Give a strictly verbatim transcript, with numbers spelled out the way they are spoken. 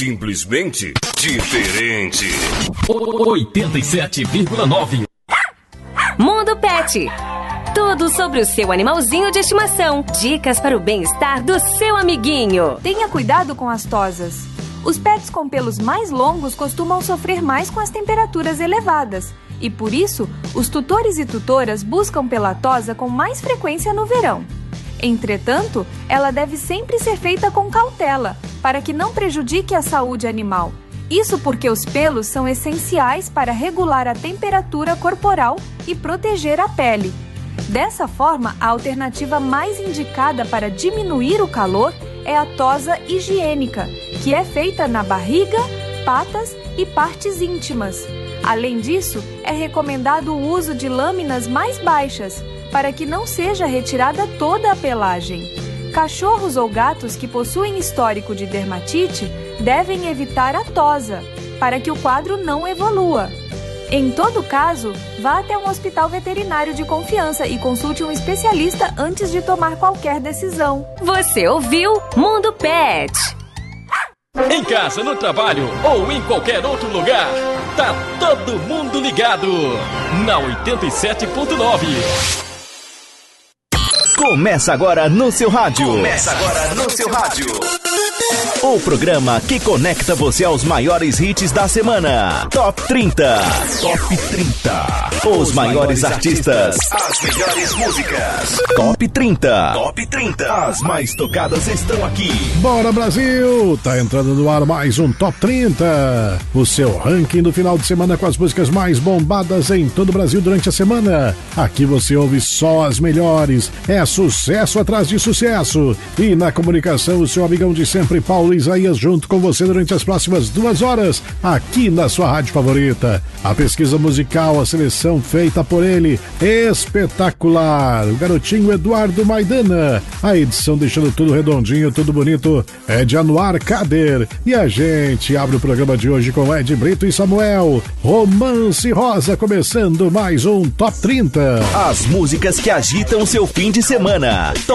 simplesmente diferente. oitenta e sete vírgula nove. Mundo Pet. Tudo sobre o seu animalzinho de estimação. Dicas para o bem-estar do seu amiguinho. Tenha cuidado com as tosas. Os pets com pelos mais longos costumam sofrer mais com as temperaturas elevadas. E por isso, os tutores e tutoras buscam pela tosa com mais frequência no verão. Entretanto, ela deve sempre ser feita com cautela, para que não prejudique a saúde animal. Isso porque os pelos são essenciais para regular a temperatura corporal e proteger a pele. Dessa forma, a alternativa mais indicada para diminuir o calor é a tosa higiênica, que é feita na barriga, patas e partes íntimas. Além disso, é recomendado o uso de lâminas mais baixas, para que não seja retirada toda a pelagem. Cachorros ou gatos que possuem histórico de dermatite devem evitar a tosa, para que o quadro não evolua. Em todo caso, vá até um hospital veterinário de confiança e consulte um especialista antes de tomar qualquer decisão. Você ouviu Mundo Pet. Em casa, no trabalho ou em qualquer outro lugar, tá todo mundo ligado na oitenta e sete ponto nove. Começa agora no seu rádio. Começa agora no seu rádio. O programa que conecta você aos maiores hits da semana. Top trinta. Top trinta. Os, Os maiores, maiores artistas. As melhores músicas. Top trinta. Top trinta. As mais tocadas estão aqui. Bora, Brasil! Tá entrando no ar mais um Top trinta. O seu ranking do final de semana com as músicas mais bombadas em todo o Brasil durante a semana. Aqui você ouve só as melhores. É sucesso atrás de sucesso. E na comunicação, o seu amigão de sempre, Paulo Isaías, junto com você durante as próximas duas horas, aqui na sua rádio favorita. A pesquisa musical, a seleção feita por ele, espetacular. O garotinho Eduardo Maidana. A edição deixando tudo redondinho, tudo bonito, é de Anuar Kader. E a gente abre o programa de hoje com Ed Brito e Samuel. Romance Rosa, começando mais um Top trinta. As músicas que agitam seu fim de semana.